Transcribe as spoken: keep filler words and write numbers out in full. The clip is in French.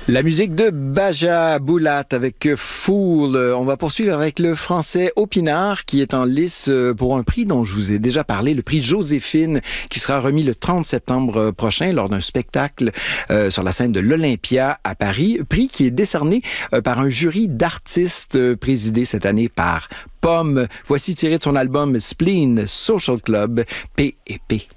La musique de Baja Boulat avec Fool. On va poursuivre avec le français Opinard qui est en lice pour un prix dont je vous ai déjà parlé, le prix Joséphine, qui sera remis le trente septembre prochain lors d'un spectacle euh, sur la scène de l'Olympia à Paris. Prix qui est décerné euh, par un jury d'artistes euh, présidé cette année par Pomme. Voici tiré de son album Spleen Social Club, P et P.